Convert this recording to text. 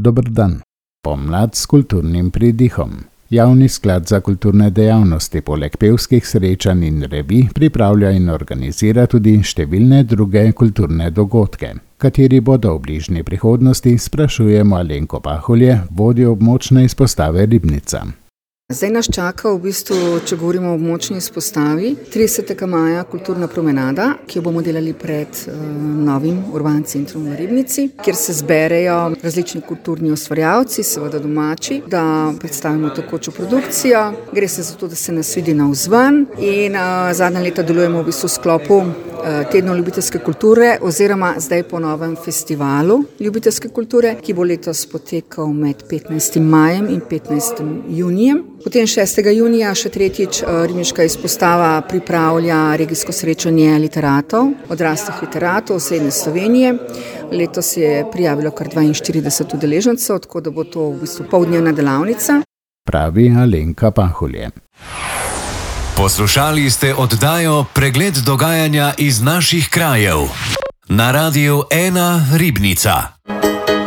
dober dan. Pomlad s kulturnim pridihom. Javni sklad za kulturne dejavnosti poleg pevskih srečanj in revij pripravlja in organizira tudi številne druge kulturne dogodke, kateri bodo v bližnji prihodnosti, sprašujemo Alenko Pahulje, vodjo območne izpostave Ribnica. Zdaj nas čaka v bistvu, če govorimo o območni izpostavi, 30. maja kulturna promenada, ki jo bomo delali pred novim urbanim centrom v Ribnici, kjer se zberejo različni kulturni ustvarjalci, seveda domači, da predstavimo tekočo produkcijo. Gre se za to, da se nas vidi navzven in zadnja leta delujemo v bistvu v sklopu tednov ljubiteljske kulture oziroma zdaj po novem festivalu ljubiteljske kulture, ki bo letos potekal med 15. majem in 15. junijem. Potem 6. junija še tretjič ribniška izpostava pripravlja regijsko srečanje literatov, odraslih literatov Srednje Slovenije. Letos je prijavilo kar 42 udeležencev, tako da bo to v bistvu poldnevna delavnica. Pravi Alenka Pahulje. Poslušali ste oddajo Pregled dogajanja iz naših krajev na Radiu 1 Ribnica.